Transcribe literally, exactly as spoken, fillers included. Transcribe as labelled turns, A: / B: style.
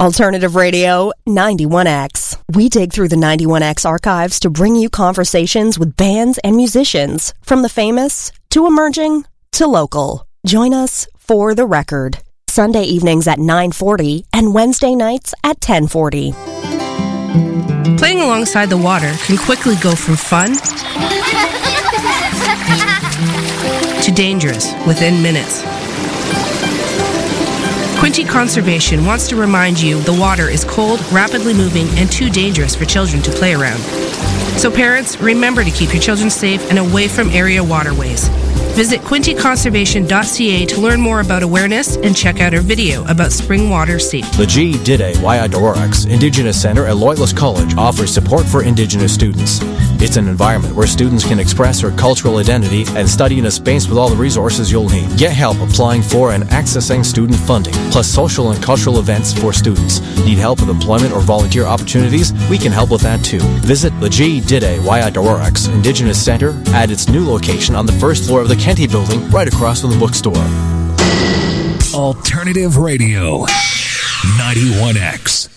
A: Alternative Radio ninety-one X. We dig through the ninety-one X archives to bring you conversations with bands and musicians, from the famous to emerging to local. Join us for The Record. Sunday evenings at nine forty and Wednesday nights at ten forty.
B: Playing alongside the water can quickly go from fun to dangerous within minutes. Quinte Conservation wants to remind you the water is cold, rapidly moving, and too dangerous for children to play around. So parents, remember to keep your children safe and away from area waterways. Visit quinte conservation dot c a to learn more about awareness and check out our video about spring water safety.
C: The G. Dide Waiadorox Indigenous Center at Loyalist College offers support for Indigenous students. It's an environment where students can express their cultural identity and study in a space with all the resources you'll need. Get help applying for and accessing student funding, plus social and cultural events for students. Need help with employment or volunteer opportunities? We can help with that too. Visit the G. Dide Waiadorox Indigenous Center at its new location on the first floor of the Kenty Building, right across from the bookstore.
D: Alternative Radio ninety-one X.